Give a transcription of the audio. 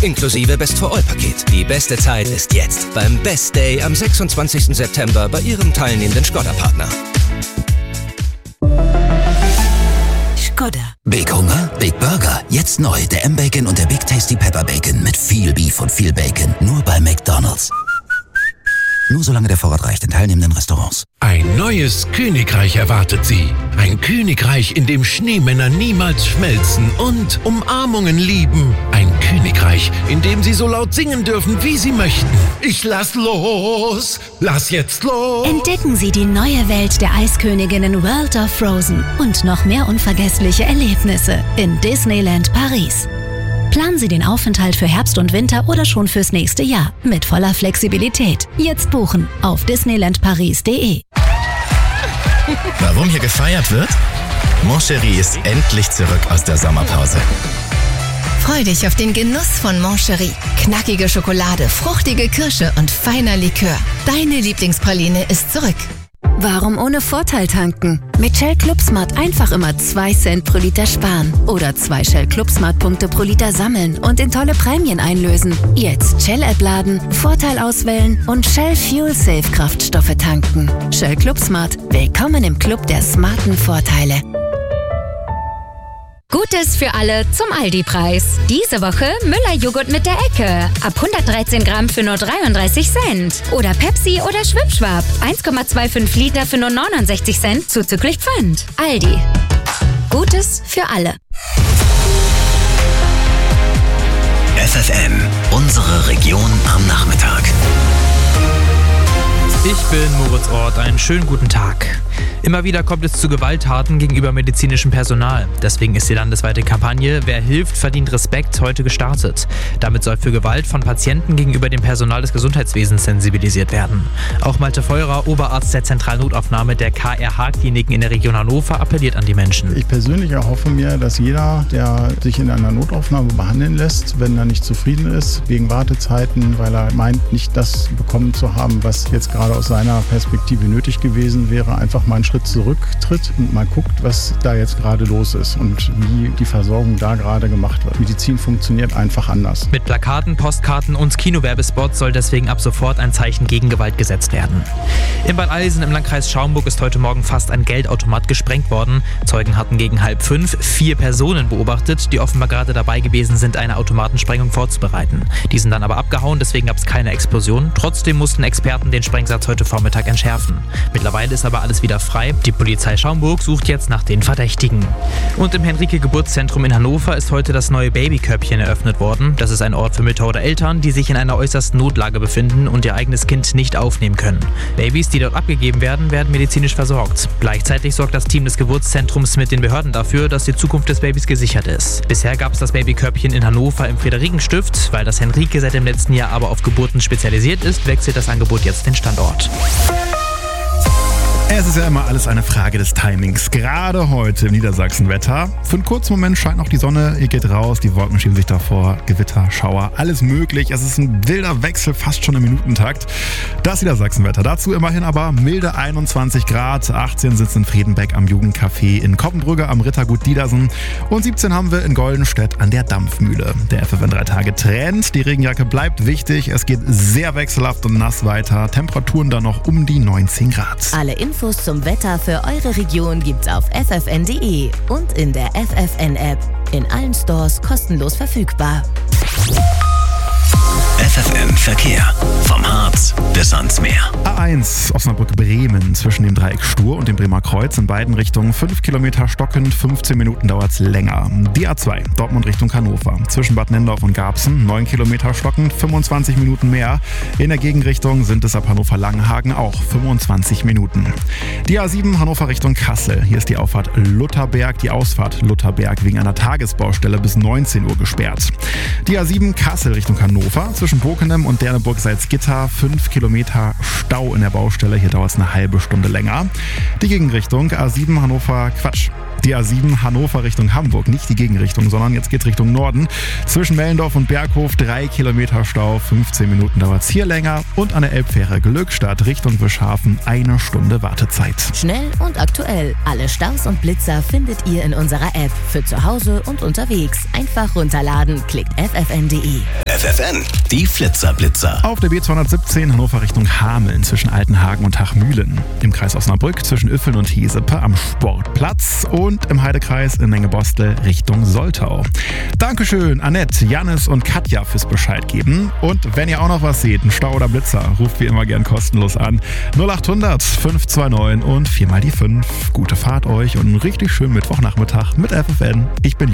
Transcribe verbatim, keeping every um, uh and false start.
inklusive Best-for-All-Paket. Die beste Zeit ist jetzt beim Best Day am sechsundzwanzigsten September bei Ihrem teilnehmenden Škoda-Partner. Škoda. Big Hunger, Big Burger. Jetzt neu der M-Bacon und der Big Tasty Pepper Bacon mit viel Beef und viel Bacon. Nur bei McDonald's. Nur solange der Vorrat reicht in teilnehmenden Restaurants. Ein neues Königreich erwartet Sie. Ein Königreich, in dem Schneemänner niemals schmelzen und Umarmungen lieben. Ein Königreich, in dem Sie so laut singen dürfen, wie Sie möchten. Ich lass los, lass jetzt los. Entdecken Sie die neue Welt der Eisköniginnen World of Frozen und noch mehr unvergessliche Erlebnisse in Disneyland Paris. Planen Sie den Aufenthalt für Herbst und Winter oder schon fürs nächste Jahr mit voller Flexibilität. Jetzt buchen auf disneyland paris punkt de. Warum hier gefeiert wird? Moncherie ist endlich zurück aus der Sommerpause. Freu dich auf den Genuss von Moncherie. Knackige Schokolade, fruchtige Kirsche und feiner Likör. Deine Lieblingspraline ist zurück. Warum ohne Vorteil tanken? Mit Shell Club Smart einfach immer zwei Cent pro Liter sparen. Oder zwei Shell Club Smart Punkte pro Liter sammeln und in tolle Prämien einlösen. Jetzt Shell-App laden, Vorteil auswählen und Shell Fuel Safe Kraftstoffe tanken. Shell Club Smart. Willkommen im Club der smarten Vorteile. Gutes für alle zum Aldi-Preis. Diese Woche Müller-Joghurt mit der Ecke. Ab hundertdreizehn Gramm für nur dreiunddreißig Cent. Oder Pepsi oder Schwippschwapp. eins Komma fünfundzwanzig Liter für nur neunundsechzig Cent zuzüglich Pfand. Aldi. Gutes für alle. F F M, unsere Region am Nachmittag. Ich bin Moritz Ort, einen schönen guten Tag. Immer wieder kommt es zu Gewalttaten gegenüber medizinischem Personal. Deswegen ist die landesweite Kampagne Wer hilft, verdient Respekt heute gestartet. Damit soll für Gewalt von Patienten gegenüber dem Personal des Gesundheitswesens sensibilisiert werden. Auch Malte Feurer, Oberarzt der Zentralnotaufnahme der K R H-Kliniken in der Region Hannover, appelliert an die Menschen. Ich persönlich erhoffe mir, dass jeder, der sich in einer Notaufnahme behandeln lässt, wenn er nicht zufrieden ist, wegen Wartezeiten, weil er meint, nicht das bekommen zu haben, was jetzt gerade aus seiner Perspektive nötig gewesen wäre, einfach mal einen Schritt zurücktritt und mal guckt, was da jetzt gerade los ist und wie die Versorgung da gerade gemacht wird. Medizin funktioniert einfach anders. Mit Plakaten, Postkarten und Kinowerbespots soll deswegen ab sofort ein Zeichen gegen Gewalt gesetzt werden. In Bad Eilsen im Landkreis Schaumburg ist heute Morgen fast ein Geldautomat gesprengt worden. Zeugen hatten gegen halb fünf vier Personen beobachtet, die offenbar gerade dabei gewesen sind, eine Automatensprengung vorzubereiten. Die sind dann aber abgehauen, deswegen gab es keine Explosion. Trotzdem mussten Experten den Sprengsatz heute Vormittag entschärfen. Mittlerweile ist aber alles wieder frei. Die Polizei Schaumburg sucht jetzt nach den Verdächtigen. Und im Henrike-Geburtszentrum in Hannover ist heute das neue Babykörbchen eröffnet worden. Das ist ein Ort für Mütter oder Eltern, die sich in einer äußersten Notlage befinden und ihr eigenes Kind nicht aufnehmen können. Babys, die dort abgegeben werden, werden medizinisch versorgt. Gleichzeitig sorgt das Team des Geburtszentrums mit den Behörden dafür, dass die Zukunft des Babys gesichert ist. Bisher gab es das Babykörbchen in Hannover im Friederikenstift. Weil das Henrike seit dem letzten Jahr aber auf Geburten spezialisiert ist, wechselt das Angebot jetzt den Standort. Es ist ja immer alles eine Frage des Timings. Gerade heute im Niedersachsen-Wetter. Für einen kurzen Moment scheint noch die Sonne, ihr geht raus, die Wolken schieben sich davor, Gewitter, Schauer, alles möglich. Es ist ein wilder Wechsel, fast schon im Minutentakt. Das Niedersachsen-Wetter. Dazu immerhin aber milde einundzwanzig Grad, achtzehn sitzen in Friedenbeck am Jugendcafé, in Koppenbrügge am Rittergut Diedersen und siebzehn haben wir in Goldenstedt an der Dampfmühle. Der F F N drei Tage Trend, die Regenjacke bleibt wichtig, es geht sehr wechselhaft und nass weiter. Temperaturen dann noch um die neunzehn Grad. Alle Infos zum Wetter für eure Region gibt's auf f f n punkt de und in der F F N-App. In allen Stores kostenlos verfügbar. F F M Verkehr. Vom Harz bis ans Meer. A eins Osnabrück-Bremen zwischen dem Dreieck Stur und dem Bremer Kreuz in beiden Richtungen fünf Kilometer stockend, fünfzehn Minuten dauert's länger. Die A zwei Dortmund Richtung Hannover zwischen Bad Nendorf und Garbsen neun Kilometer stockend, fünfundzwanzig Minuten mehr. In der Gegenrichtung sind es ab Hannover-Langenhagen auch fünfundzwanzig Minuten. Die A sieben Hannover Richtung Kassel. Hier ist die Auffahrt Lutherberg, die Ausfahrt Lutherberg wegen einer Tagesbaustelle bis neunzehn Uhr gesperrt. Die A sieben Kassel Richtung Hannover zwischen Bokenem und Derneburg-Salzgitter fünf Kilometer Stau in der Baustelle. Hier dauert es eine halbe Stunde länger. Die Gegenrichtung A sieben Hannover, Quatsch. Die A sieben Hannover Richtung Hamburg, nicht die Gegenrichtung, sondern jetzt geht's Richtung Norden. Zwischen Mellendorf und Berghof drei Kilometer Stau, fünfzehn Minuten dauert's hier länger. Und an der Elbfähre Glückstadt Richtung Wischhafen eine Stunde Wartezeit. Schnell und aktuell. Alle Staus und Blitzer findet ihr in unserer App. Für zu Hause und unterwegs. Einfach runterladen. Klickt f f n punkt de. F F N, die Flitzer-Blitzer. Auf der B zweihundertsiebzehn Hannover Richtung Hameln zwischen Altenhagen und Hachmühlen. Im Kreis Osnabrück zwischen Üffeln und Hesepe am Sportplatz und im Heidekreis in Nengebostel Richtung Soltau. Dankeschön, Annette, Jannis und Katja fürs Bescheid geben. Und wenn ihr auch noch was seht, ein Stau oder Blitzer, ruft wie immer gern kostenlos an. null achthundert fünf zwei neun und viermal die fünf. Gute Fahrt euch und einen richtig schönen Mittwochnachmittag mit F F N. Ich bin